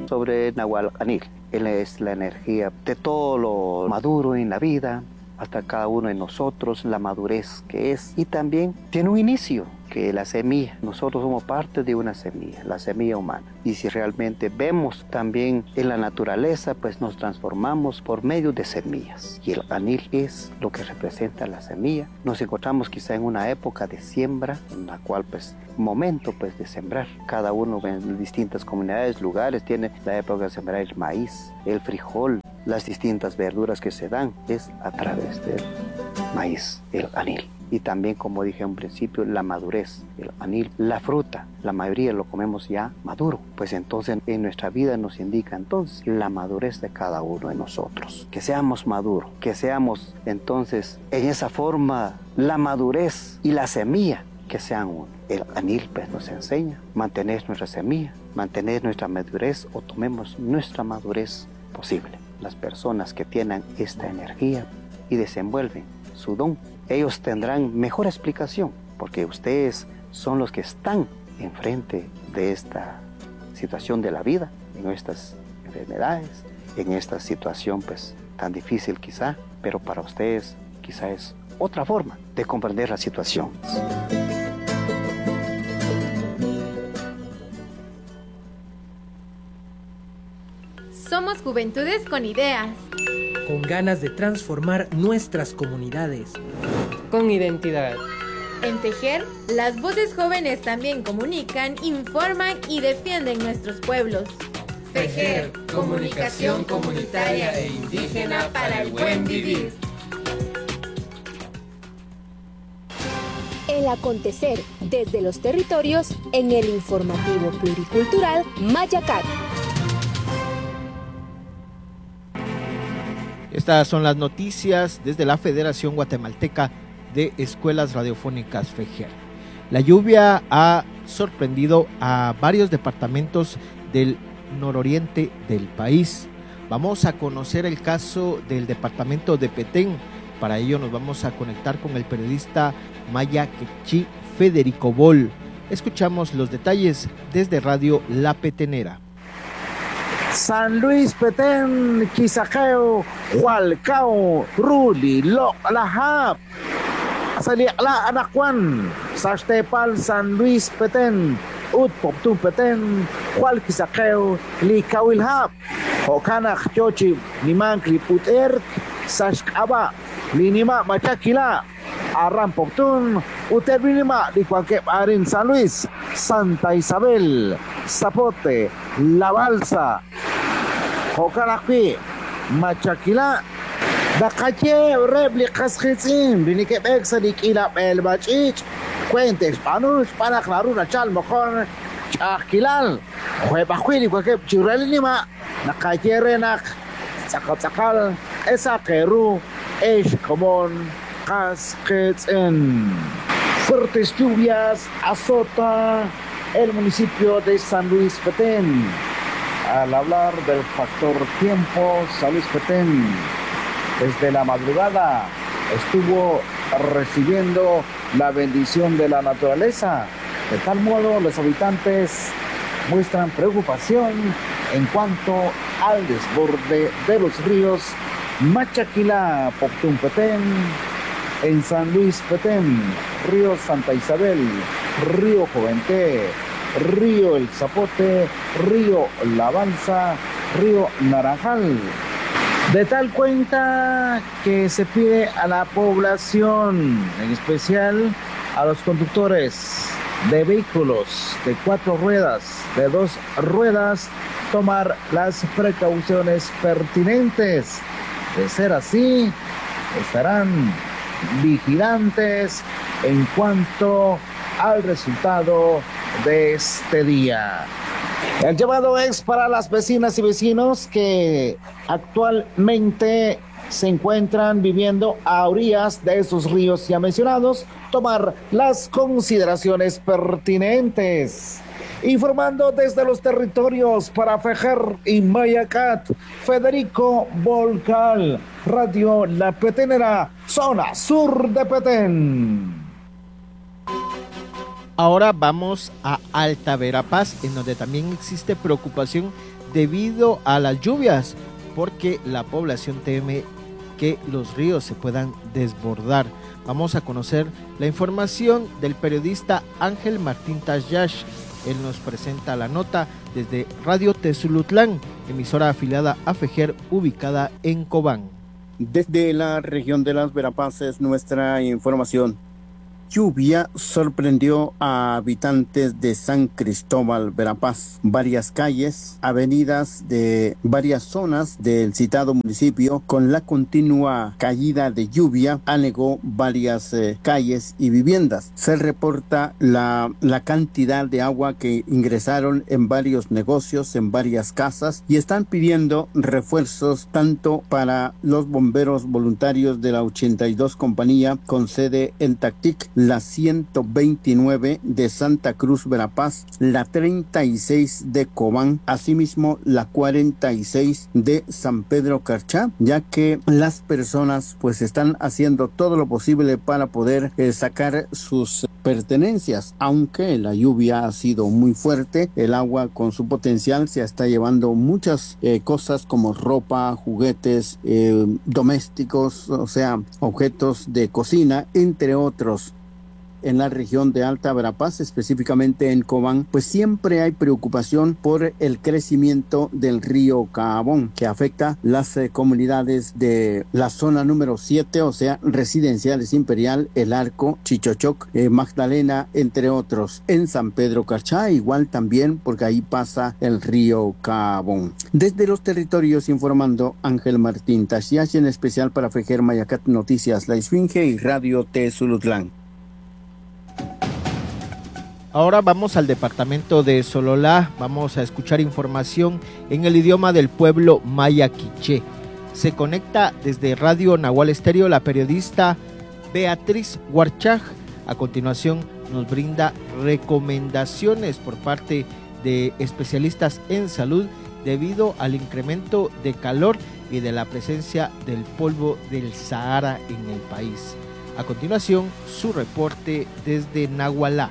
sobre Nahual Anil. Él es la energía de todo lo maduro en la vida, hasta cada uno de nosotros, la madurez que es. Y también tiene un inicio, que la semilla. Nosotros somos parte de una semilla, la semilla humana. Y si realmente vemos también en la naturaleza, pues nos transformamos por medio de semillas. Y el anil es lo que representa la semilla. Nos encontramos quizá en una época de siembra, en la cual pues momento pues de sembrar. Cada uno en distintas comunidades, lugares, tiene la época de sembrar el maíz, el frijol, las distintas verduras que se dan es a través del maíz, el anil. Y también, como dije en un principio, la madurez, el anil, la fruta, la mayoría lo comemos ya maduro. Pues entonces en nuestra vida nos indica entonces la madurez de cada uno de nosotros. Que seamos maduros, que seamos entonces en esa forma la madurez y la semilla que sean uno. El anil pues nos enseña mantener nuestra semilla, mantener nuestra madurez o tomemos nuestra madurez posible. Las personas que tienen esta energía y desenvuelven su don, ellos tendrán mejor explicación, porque ustedes son los que están enfrente de esta situación de la vida, en estas enfermedades, en esta situación pues tan difícil quizá, pero para ustedes quizá es otra forma de comprender la situación. Somos juventudes con ideas, con ganas de transformar nuestras comunidades, con identidad. En Tejer, las voces jóvenes también comunican, informan y defienden nuestros pueblos. Tejer, comunicación comunitaria e indígena para el buen vivir. El acontecer desde los territorios en el informativo pluricultural Mayacat. Estas son las noticias desde la Federación Guatemalteca de Escuelas Radiofónicas FEJER. La lluvia ha sorprendido a varios departamentos del nororiente del país. Vamos a conocer el caso del departamento de Petén. Para ello nos vamos a conectar con el periodista maya quechí Federico Bol. Escuchamos los detalles desde Radio La Petenera. San Luis Petén, Quisajeo, Hualcao, Ruli, Lahab, Saliakla, Anacuan, Sachtepal, San Luis Petén, Utpoptu Petén, Hualquisajeo, Licauilhab, Ocanaj, Chochi, Niman, Cliputer, Sashkaba, Linima, Machaquila, Arrampoptun, Utervinima, Licuanque, Arin, San Luis, Santa Isabel, Zapote, La Balsa, Jocaraqui, Machaquila, Dacache, Replicas Hitzin, Vinique Bexadic, Ila, El Bachich, Cuentes, Panuch, Panaclaruna, Chalmocon, Chakilal, Huepahuili, Cuaque, Chirrelinima, Nacache Renac, Zacazacal, Esaqueru, Comón, Casquetzen. Fuertes lluvias azota el municipio de San Luis Petén. Al hablar del factor tiempo, San Luis Petén desde la madrugada estuvo recibiendo la bendición de la naturaleza. De tal modo, los habitantes muestran preocupación en cuanto al desborde de los ríos Machaquila, Poctún Petén, en San Luis Petén, río Santa Isabel, río Joventé, río El Zapote, río La Balsa, río Naranjal. De tal cuenta que se pide a la población, en especial a los conductores de vehículos de 4 ruedas, de 2 ruedas, tomar las precauciones pertinentes. De ser así, estarán vigilantes en cuanto al resultado de este día. El llamado es para las vecinas y vecinos que actualmente se encuentran viviendo a orillas de esos ríos ya mencionados, tomar las consideraciones pertinentes. Informando desde los territorios para FEJER y Mayacat, Federico Volcal, Radio La Petenera, zona sur de Petén. Ahora vamos a Alta Verapaz, en donde también existe preocupación debido a las lluvias, porque la población teme que los ríos se puedan desbordar. Vamos a conocer la información del periodista Ángel Martín Tasyash. Él nos presenta la nota desde Radio Tezulutlán, emisora afiliada a FEGER, ubicada en Cobán. Desde la región de las Verapaces, nuestra información. Lluvia sorprendió a habitantes de San Cristóbal, Verapaz. Varias calles, avenidas de varias zonas del citado municipio, con la continua caída de lluvia, anegó varias calles y viviendas. Se reporta la cantidad de agua que ingresaron en varios negocios, en varias casas, y están pidiendo refuerzos tanto para los bomberos voluntarios de la 82 compañía con sede en Tactic, la 129 de Santa Cruz, Verapaz, la 36 de Cobán, asimismo la 46 de San Pedro Carchá, ya que las personas pues están haciendo todo lo posible para poder sacar sus pertenencias, aunque la lluvia ha sido muy fuerte. El agua con su potencial se está llevando muchas cosas como ropa, juguetes domésticos, o sea, objetos de cocina, entre otros. En la región de Alta Verapaz, específicamente en Cobán, pues siempre hay preocupación por el crecimiento del río Cabón, que afecta las comunidades de la zona número 7, o sea, Residenciales Imperial, El Arco, Chichochoc, Magdalena, entre otros. En San Pedro Carchá, igual también, porque ahí pasa el río Cabón. Desde los territorios informando Ángel Martín Tasyash, en especial para FEGER Mayacat Noticias, La Esfinge y Radio Tezulutlán. Ahora vamos al departamento de Sololá, vamos a escuchar información en el idioma del pueblo maya quiché. Se conecta desde Radio Nahual Estéreo la periodista Beatriz Huarchaj. A continuación nos brinda recomendaciones por parte de especialistas en salud debido al incremento de calor y de la presencia del polvo del Sahara en el país. A continuación, su reporte desde Nahualá.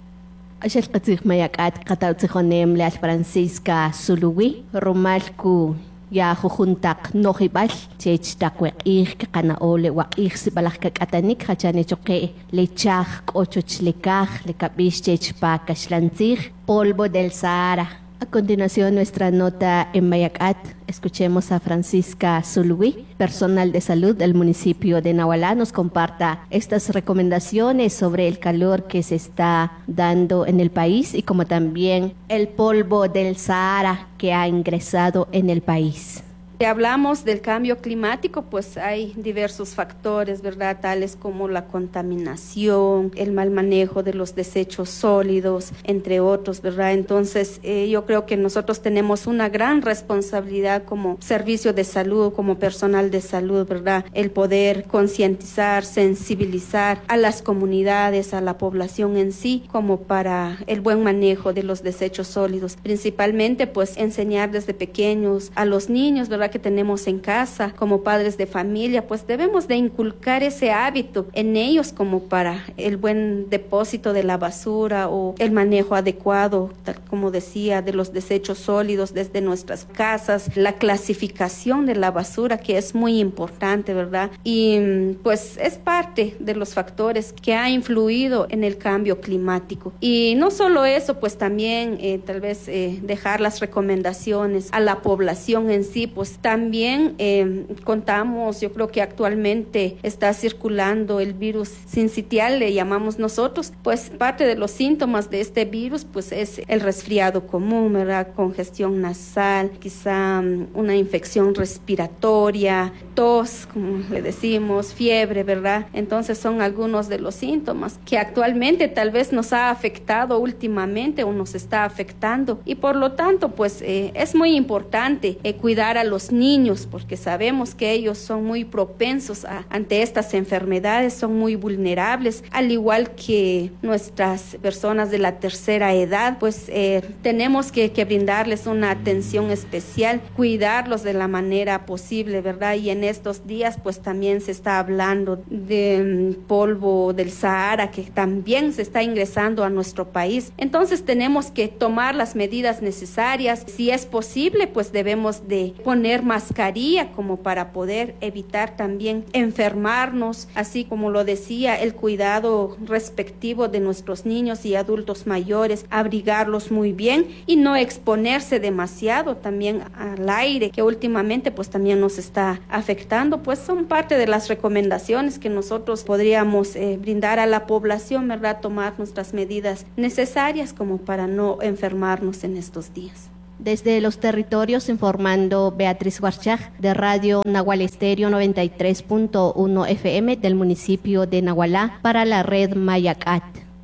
Ashel qatzig mayakat qatawtzijonem leal Francisca Suluwi romalku ya jujuntak nojibal chechtak weq'ij qanaole waq'ij sibalaj kak'atanik hachane choqe lechaj k'ochochlekaj lekab'ix chechpa kaxlantzij polvo del Sahara. A continuación, nuestra nota en Mayacat. Escuchemos a Francisca Suluwi, personal de salud del municipio de Nahualá, nos comparta estas recomendaciones sobre el calor que se está dando en el país y como también el polvo del Sahara que ha ingresado en el país. Si hablamos del cambio climático, pues hay diversos factores, ¿verdad? Tales como la contaminación, el mal manejo de los desechos sólidos, entre otros, ¿verdad? Entonces, yo creo que nosotros tenemos una gran responsabilidad como servicio de salud, como personal de salud, ¿verdad? El poder concientizar, sensibilizar a las comunidades, a la población en sí, como para el buen manejo de los desechos sólidos. Principalmente, pues, enseñar desde pequeños a los niños, ¿verdad?, que tenemos en casa, como padres de familia, pues debemos de inculcar ese hábito en ellos como para el buen depósito de la basura o el manejo adecuado, tal como decía, de los desechos sólidos desde nuestras casas, la clasificación de la basura que es muy importante, ¿verdad? Y pues es parte de los factores que ha influido en el cambio climático. Y no solo eso, pues también tal vez dejar las recomendaciones a la población en sí, pues también contamos, yo creo que actualmente está circulando el virus sincitial, le llamamos nosotros, pues parte de los síntomas de este virus pues es el resfriado común, ¿verdad? Congestión nasal, quizá una infección respiratoria, tos, como le decimos, fiebre, ¿verdad? Entonces son algunos de los síntomas que actualmente tal vez nos ha afectado últimamente o nos está afectando y por lo tanto pues es muy importante cuidar a los nuestros niños, porque sabemos que ellos son muy propensos ante estas enfermedades, son muy vulnerables, al igual que nuestras personas de la tercera edad, pues tenemos que brindarles una atención especial, cuidarlos de la manera posible, ¿verdad? Y en estos días pues también se está hablando de polvo del Sahara, que también se está ingresando a nuestro país. Entonces tenemos que tomar las medidas necesarias. Si es posible, pues debemos de poner mascarilla como para poder evitar también enfermarnos, así como lo decía, el cuidado respectivo de nuestros niños y adultos mayores, abrigarlos muy bien y no exponerse demasiado también al aire, que últimamente pues también nos está afectando. Pues son parte de las recomendaciones que nosotros podríamos brindar a la población, ¿verdad? Tomar nuestras medidas necesarias como para no enfermarnos en estos días. Desde los territorios informando Beatriz Huarchaj de Radio Nahual Estéreo 93.1 FM del municipio de Nahualá para la red Mayacat.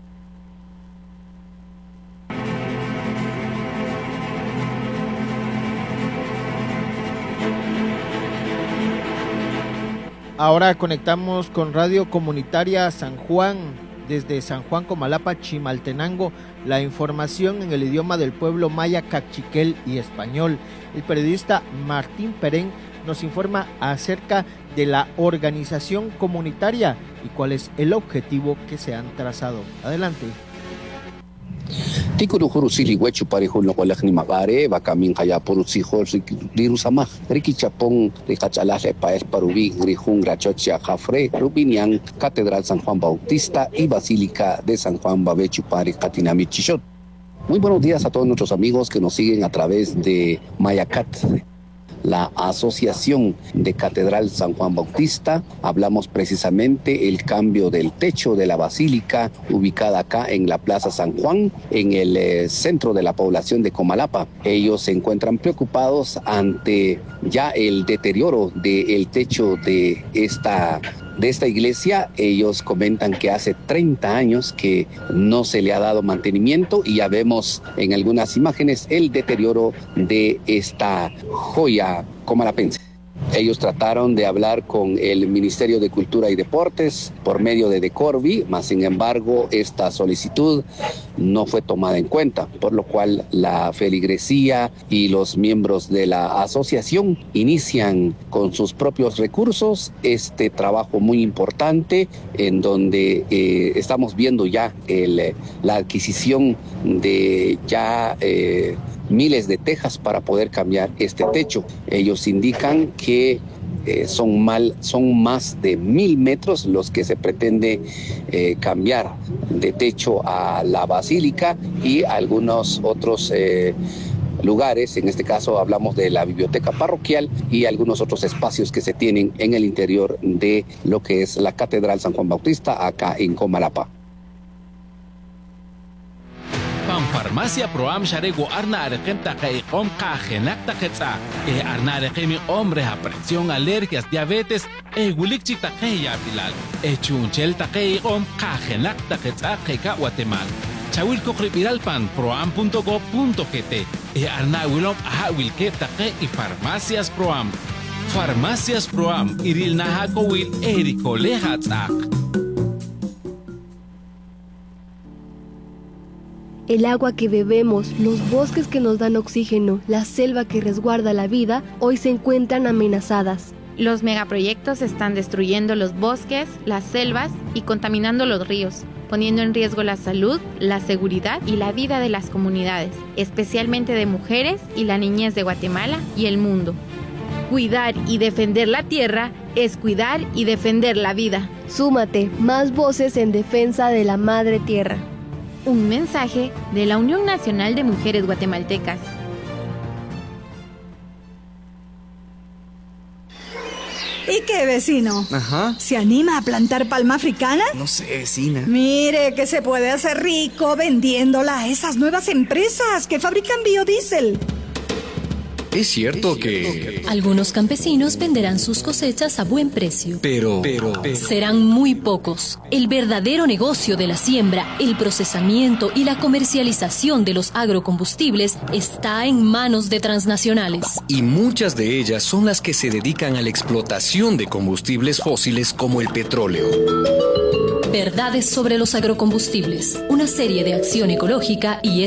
Ahora conectamos con Radio Comunitaria San Juan, desde San Juan, Comalapa, Chimaltenango, la información en el idioma del pueblo maya, cachiquel y español. El periodista Martín Perén nos informa acerca de la organización comunitaria y cuál es el objetivo que se han trazado. Adelante. Tikuru hurusili huechu parejul no kolakni magare bakamin kaya porusijol dirusama riki chapon rikachalale paes parubi grijun grachochia jafre rubinian Catedral San Juan Bautista y Basílica de San Juan Babechu Pari Catinami Chichot. Muy buenos días a todos nuestros amigos que nos siguen a través de Mayacat, la Asociación de Catedral San Juan Bautista. Hablamos precisamente el cambio del techo de la basílica ubicada acá en la Plaza San Juan, en el centro de la población de Comalapa. Ellos se encuentran preocupados ante ya el deterioro del techo de esta iglesia. Ellos comentan que hace 30 años que no se le ha dado mantenimiento y ya vemos en algunas imágenes el deterioro de esta joya comalapense. Ellos trataron de hablar con el Ministerio de Cultura y Deportes por medio de Decorvi, mas sin embargo esta solicitud no fue tomada en cuenta, por lo cual la feligresía y los miembros de la asociación inician con sus propios recursos este trabajo muy importante en donde estamos viendo ya la adquisición de ya miles de tejas para poder cambiar este techo. Ellos indican que son más de 1,000 metros los que se pretende cambiar de techo a la basílica y algunos otros lugares. En este caso hablamos de la biblioteca parroquial y algunos otros espacios que se tienen en el interior de lo que es la Catedral San Juan Bautista acá en Comalapa. Farmacia Proam Sharego Arna Arequem Tacaicom Cajenac Taquetza, Arna Arequemi hombres a presión, alergias, diabetes, Wilikchi Taqueya Pilal, Chunchel Tacaicom Cajenac Taquetza, Jeca Guatemala. Chawilco Cripiralpan, proam.go.gt, Arna Wilom Ahawilke Taque y Farmacias Proam. Farmacias Proam, Iril Nahakowil, Eriko Lehatzak. El agua que bebemos, los bosques que nos dan oxígeno, la selva que resguarda la vida, hoy se encuentran amenazadas. Los megaproyectos están destruyendo los bosques, las selvas y contaminando los ríos, poniendo en riesgo la salud, la seguridad y la vida de las comunidades, especialmente de mujeres y la niñez de Guatemala y el mundo. Cuidar y defender la tierra es cuidar y defender la vida. Súmate, más voces en defensa de la madre tierra. Un mensaje de la Unión Nacional de Mujeres Guatemaltecas. ¿Y qué, vecino? Ajá. ¿Se anima a plantar palma africana? No sé, vecina. Mire que se puede hacer rico vendiéndola a esas nuevas empresas que fabrican biodiesel. Es cierto que... Algunos campesinos venderán sus cosechas a buen precio. Pero... Serán muy pocos. El verdadero negocio de la siembra, el procesamiento y la comercialización de los agrocombustibles está en manos de transnacionales. Y muchas de ellas son las que se dedican a la explotación de combustibles fósiles como el petróleo. Verdades sobre los agrocombustibles, una serie de acción ecológica y